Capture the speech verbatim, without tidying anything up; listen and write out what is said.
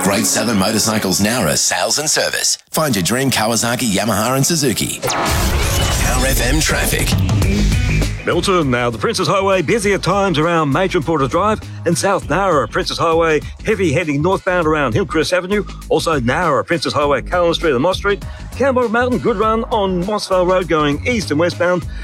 Great Southern Motorcycles Nowra sales and service. Find your dream Kawasaki, Yamaha and Suzuki. Power F M traffic. Milton, now the Princes Highway busy at times around Major and Porter Drive and South Nowra. Princes Highway heavy heading northbound around Hillcrest Avenue. Also Nowra, Princes Highway, Callan Street and Moss Street. Campbell Mountain, good run on Mossvale Road going east and westbound.